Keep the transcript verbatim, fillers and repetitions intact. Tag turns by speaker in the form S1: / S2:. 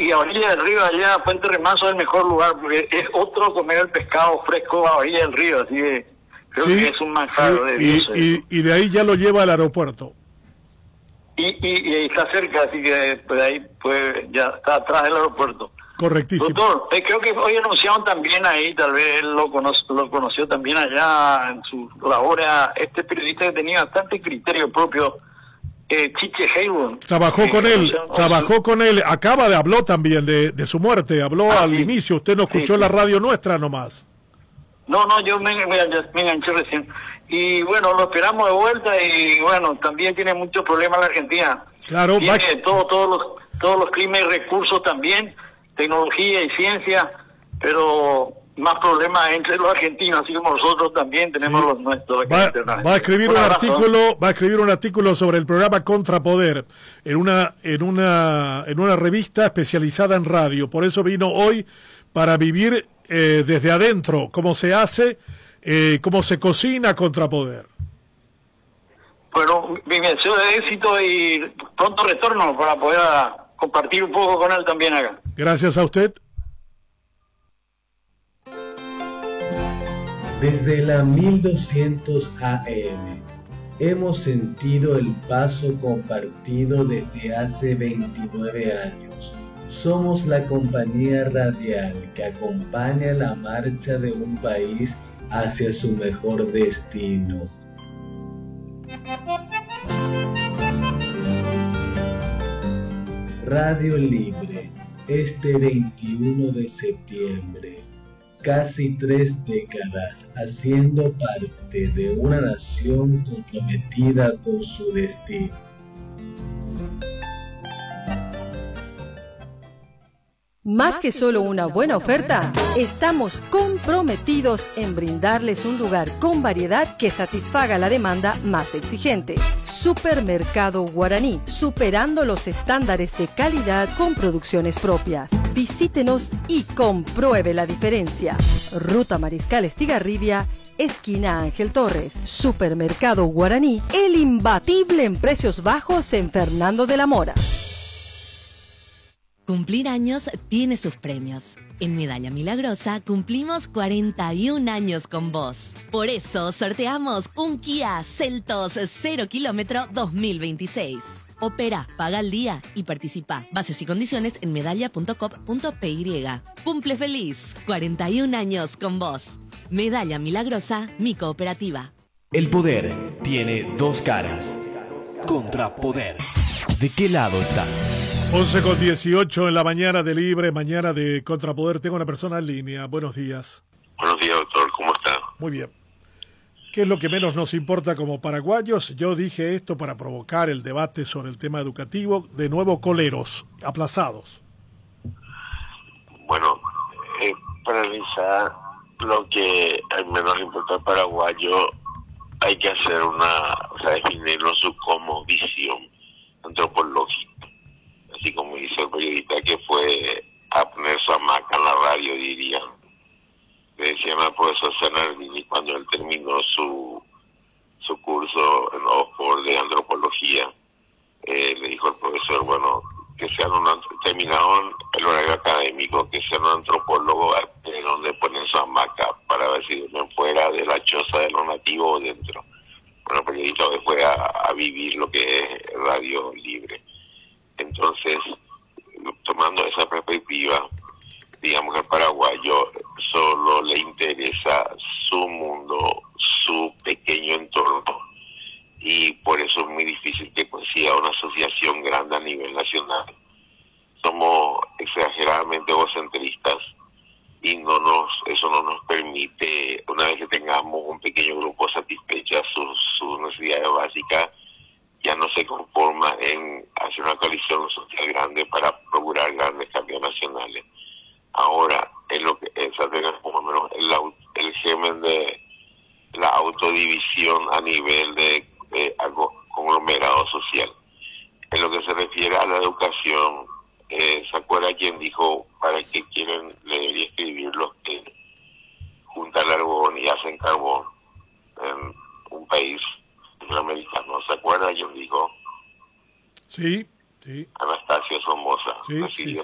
S1: y a orilla del río, allá Puente Remanso es el mejor lugar, porque es otro comer el pescado fresco a orilla del río, así que creo
S2: sí,
S1: que es un manjar
S2: sí,
S1: de
S2: y,
S1: Dios.
S2: y, y de ahí ya lo lleva al aeropuerto.
S1: Y, y, y está cerca, así que pues ahí pues ya está atrás del aeropuerto.
S2: Correctísimo.
S1: Doctor, eh, creo que hoy anunciaron también ahí, tal vez él lo, conoce, lo conoció también allá en su labor, este periodista que tenía bastante criterio propio, eh, Chiche Haywood.
S2: Trabajó
S1: eh,
S2: con él,
S1: o sea,
S2: trabajó con él, acaba de habló también de, de su muerte, habló
S1: ah,
S2: al
S1: sí,
S2: inicio, usted no escuchó
S1: sí,
S2: la
S1: sí.
S2: radio nuestra nomás.
S1: No, no, yo me, me, me enganché recién. Y bueno, lo esperamos de vuelta y bueno, también tiene muchos problemas la Argentina.
S2: Claro,
S1: tiene
S2: va...
S1: todo, todos los todos los climas y recursos también, tecnología y ciencia, pero más problemas entre los argentinos, así como nosotros también tenemos sí. los nuestros.
S2: Va, va a escribir un, un artículo, va a escribir un artículo sobre el programa Contrapoder en una en una en una revista especializada en radio. Por eso vino hoy para vivir eh, desde adentro cómo se hace, eh, cómo se cocina Contrapoder.
S1: Bueno, mi deseo de éxito y pronto retorno para poder a, compartir un poco con él también acá.
S2: Gracias a usted.
S3: Desde la mil doscientos A M hemos sentido el paso compartido desde hace veintinueve años. Somos la compañía radial que acompaña la marcha de un país hacia su mejor destino. Radio Libre, este veintiuno de septiembre, casi tres décadas haciendo parte de una nación comprometida con su destino.
S4: Más que solo una buena oferta, estamos comprometidos en brindarles un lugar con variedad que satisfaga la demanda más exigente. Supermercado Guaraní, superando los estándares de calidad con producciones propias. Visítenos y compruebe la diferencia. Ruta Mariscal Estigarribia, esquina Ángel Torres. Supermercado Guaraní, el imbatible en precios bajos en Fernando de la Mora.
S5: Cumplir años tiene sus premios. En Medalla Milagrosa cumplimos cuarenta y un años con vos. Por eso sorteamos un Kia Seltos cero kilómetro dos mil veintiséis. Opera, paga al día y participa. Bases y condiciones en medalla punto com punto p y. Cumple feliz, cuarenta y un años con vos. Medalla Milagrosa, mi cooperativa.
S6: El poder tiene dos caras. Contrapoder. ¿De qué lado estás?
S2: once con dieciocho en la mañana de Libre, mañana de Contrapoder. Tengo una persona en línea. Buenos días.
S7: Buenos días, doctor. ¿Cómo está?
S2: Muy bien. ¿Qué es lo que menos nos importa como paraguayos? Yo dije esto para provocar el debate sobre el tema educativo. De nuevo, coleros aplazados.
S7: Bueno, eh, para realizar lo que al menos le importa al paraguayo, hay que hacer una, o sea, definirlo su como visión antropológica. Así como hizo el periodista que fue a poner su hamaca en la radio, diría. Le decía al profesor Zanardini cuando él terminó su su curso en Oxford de antropología, eh, le dijo al profesor, bueno, que sean un terminaron el horario académico, que sean un antropólogo de donde ponen su hamaca para ver si duermen fuera de la choza de los nativos o dentro. Bueno, el periodista hoy fue a, a vivir lo que es Radio Libre. Entonces, tomando esa perspectiva, digamos que al paraguayo solo le interesa su mundo, su pequeño entorno, y por eso es muy difícil que consiga una asociación grande a nivel nacional. Somos exageradamente egocentristas y no nos eso no nos permite, una vez que tengamos un pequeño grupo satisfecha sus, sus necesidades básicas, ya no se conforma en hacer una coalición social grande para procurar grandes cambios nacionales. Ahora, es lo que esa tenga como menos el, el germen de la autodivisión a nivel de, de algo conglomerado social. En lo que se refiere a la educación, eh, ¿se acuerda quién dijo para qué quieren leer y escribir los que juntan carbón y hacen carbón en un país latinoamericano? ¿Se acuerda quién dijo?
S2: Sí, sí.
S7: Anastasio Somoza,
S2: sí,
S7: recibió
S2: sí.